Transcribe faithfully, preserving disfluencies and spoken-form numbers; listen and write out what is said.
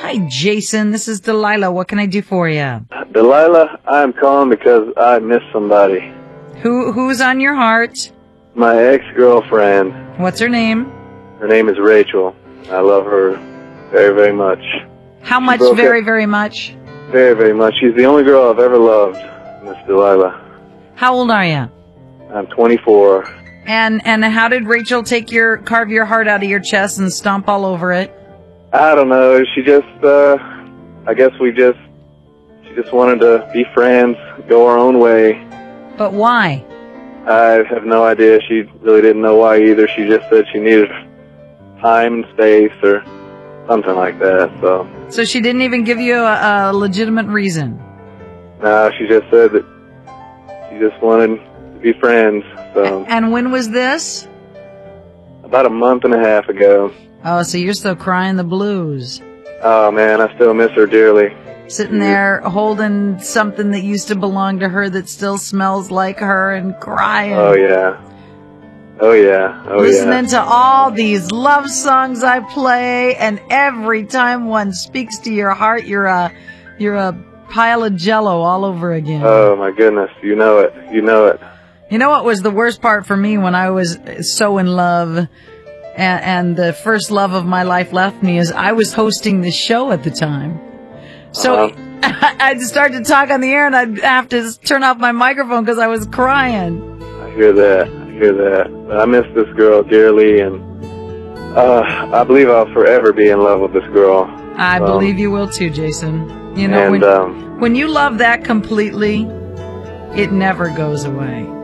Hi, Jason. This is Delilah. What can I do for you? Delilah, I'm calling because I miss somebody. Who Who's on your heart? My ex-girlfriend. What's her name? Her name is Rachel. I love her very, very much. How much? She Very, up. very much? Very, very much. She's the only girl I've ever loved, Miss Delilah. How old are you? I'm twenty-four. And and how did Rachel take your carve your heart out of your chest and stomp all over it? I don't know. She just, uh, I guess we just, she just wanted to be friends, go our own way. But why? I have no idea. She really didn't know why either. She just said she needed time and space or something like that. So. So she didn't even give you a, a legitimate reason? No, she just said that she just wanted to be friends. So. And when was this? About a month and a half ago. Oh, so you're still crying the blues. Oh, man, I still miss her dearly. Sitting there holding something that used to belong to her that still smells like her and crying. Oh, yeah. Oh, yeah. Oh, Listening yeah. to all these love songs I play, and every time one speaks to your heart, you're a, you're a pile of jello all over again. Oh, my goodness. You know it. You know it. You know what was the worst part for me when I was so in love and, and the first love of my life left me is I was hosting this show at the time. So uh-huh. I'd start to talk on the air and I'd have to turn off my microphone because I was crying. I hear that. I hear that. But I miss this girl dearly, and uh, I believe I'll forever be in love with this girl. I um, believe you will too, Jason. You know, and, when, um, when you love that completely, it never goes away.